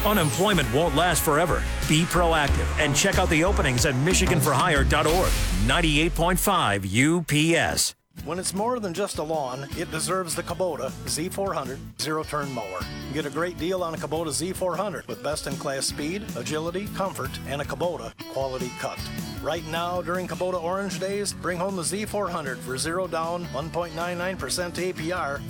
Unemployment won't last forever. Be proactive and check out the openings at MichiganForHire.org. 98.5 UPS. When it's more than just a lawn, it deserves the Kubota Z400 zero-turn mower. Get a great deal on a Kubota Z400 with best-in-class speed, agility, comfort, and a Kubota quality cut. Right now, during Kubota Orange Days, bring home the Z400 for 0 down, 1.99% APR